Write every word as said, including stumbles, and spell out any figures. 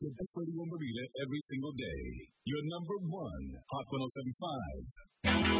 the best radio in Marina every single day. Your number one, Hot one oh seven point five.